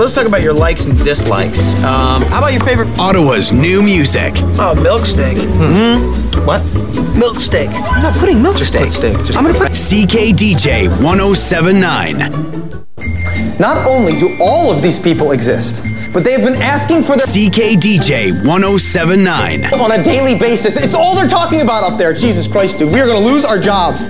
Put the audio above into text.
let's talk about your likes and dislikes. How about your favorite? Ottawa's new music. Oh, milk steak. Mm-hmm. What? Milk steak. I'm not putting milk steak. I'm gonna put CKDJ 1079. Not only do all of these people exist, but they have been asking for their CKDJ 1079. on a daily basis. It's all they're talking about up there. Jesus Christ, dude. We are going to lose our jobs.